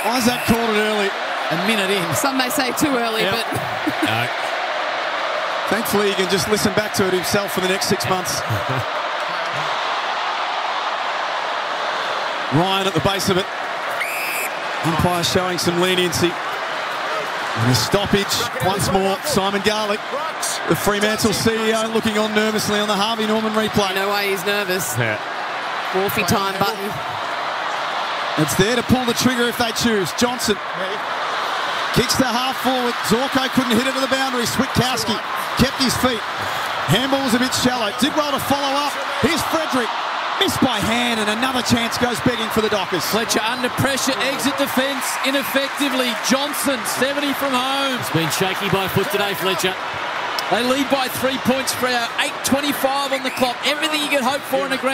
Why is that called it early? A minute in. Some may say too early, Yep. but... No. Thankfully, he can just listen back to it himself for the next 6 months. Ryan at the base of it. Umpire showing some leniency. And a stoppage once more. Simon Garlick, the Fremantle CEO, looking on nervously on the Harvey Norman replay. No way he's nervous. Yeah. Wolfie time button. It's there to pull the trigger if they choose. Johnson kicks the half forward. Zorko couldn't hit it to the boundary. Switkowski kept his feet. Handball was a bit shallow. Did well to follow up. Here's Frederick. Missed by hand, and another chance goes begging for the Dockers. Fletcher under pressure, exit defence ineffectively. Johnson, 70 from home. It's been shaky by foot today, Fletcher. They lead by 3 points for our 8:25 on the clock. Everything you could hope for in a grand